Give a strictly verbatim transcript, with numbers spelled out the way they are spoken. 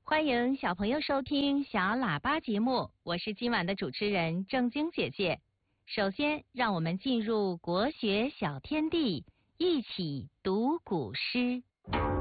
欢迎小朋友收听小喇叭节目，我是今晚的主持人正晶姐姐。首先，让我们进入国学小天地，一起读古诗。